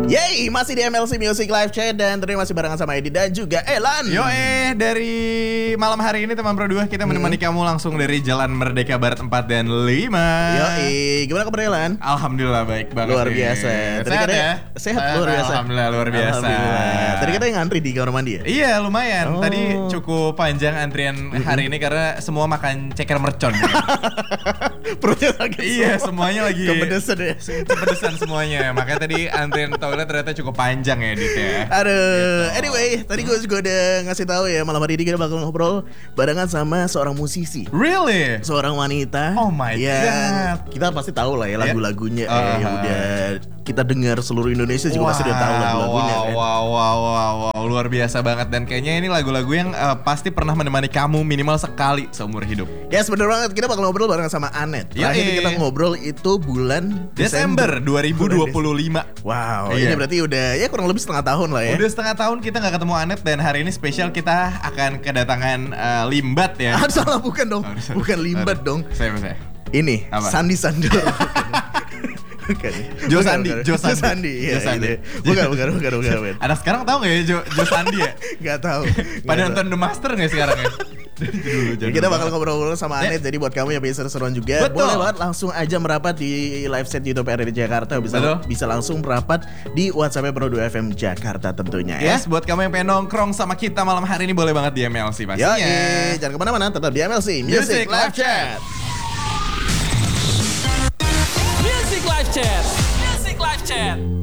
Yeay, masih di MLC Music Live Chat dan tadi masih barengan sama Edi dan juga Elan. Dari malam hari ini teman Pro 2 kita menemani kamu langsung dari Jalan Merdeka Barat 4 dan 5. Gimana kabar Elan? Alhamdulillah baik banget. Luar biasa. Tadi Sehat ya? Sehat luar biasa. Alhamdulillah luar biasa. Alhamdulillah. Tadi kita yang ngantri di kamar mandi ya? Iya lumayan. Tadi cukup panjang antrian hari ini karena semua makan ceker mercon. Perutnya lagi. Iya semuanya lagi kepedesan ya. Kepedesan semuanya. Makanya tadi antrian toilet ternyata cukup panjang ya Dit ya. Aduh, gitu. Anyway, tadi gue juga udah ngasih tahu ya malam hari ini kita bakal ngobrol barengan sama seorang musisi. Really? Seorang wanita. Oh my god. Kita pasti tahu lah ya lagu-lagunya yang udah kita dengar seluruh Indonesia juga pasti udah tahu lagu-lagunya kan. Wow, luar biasa banget dan kayaknya ini lagu-lagu yang pasti pernah menemani kamu minimal sekali seumur hidup. Ya bener banget, kita bakal ngobrol barengan sama Anet. Terakhir kita ngobrol itu bulan Desember 2025. Wow, ini berarti udah ya kurang lebih setengah tahun lah ya. Udah setengah tahun kita gak ketemu Anet dan hari ini spesial kita akan kedatangan Limbat ya. Salah bukan dong, bukan Limbat dong. Saya. Ini apa? Sandi Sandoro. Bukan. Jo Sandi. Iya, bukan. Anak sekarang tahu nggak ya Jo Sandi ya? Gak tahu. Pada nonton The Master nggak sekarang ya? Kita bakal ngobrol-ngobrol sama Anet. Jadi buat kamu yang bisa seru-seruan juga, boleh banget langsung aja merapat di live set YouTube RRI Jakarta. Bisa langsung merapat di WhatsApp Pro 2 FM Jakarta tentunya ya. Yes, buat kamu yang pengen nongkrong sama kita malam hari ini boleh banget di MLC pastinya. Jangan kemana-mana, tetap di MLC Music Live Chat. Music Live Chat.